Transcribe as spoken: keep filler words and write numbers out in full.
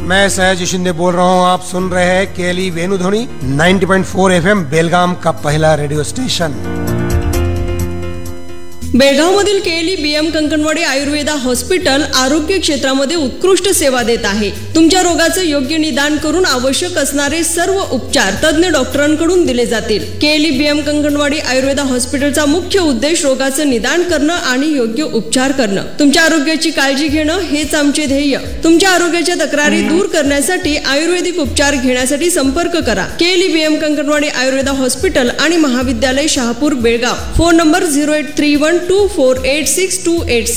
मैं सहज शिंदे बोल रहा हूँ। आप सुन रहे हैं केली वेणुध्वनि नब्बे पॉइंट चार एफएम, बेलगाम का पहला रेडियो स्टेशन। बेळगाव मधील केली बीएम कंकणवाडी आयुर्वेदा हॉस्पिटल आरोग्य क्षेत्रामध्ये उत्कृष्ट सेवा देत आहे। तुमच्या रोगाचे योग्य निदान करून आवश्यक असणारे सर्व उपचार तज्ञ डॉक्टरांकडून दिले जातील। केली बीएम कंकणवाडी आयुर्वेदा हॉस्पिटलचा मुख्य उद्देश रोगाचे निदान करणं आणि योग्य उपचार करणं। तुमच्या आरोग्याची काळजी घेणं हेच आमचे ध्येय। तुमच्या आरोग्याच्या तक्रारी दूर करण्यासाठी आयुर्वेदिक उपचार घेण्यासाठी संपर्क करा। केली बीएम कंकणवाडी आयुर्वेदा हॉस्पिटल आणि महाविद्यालय Shahapur Belgaum. Phone number zero eight three one two four eight six to eight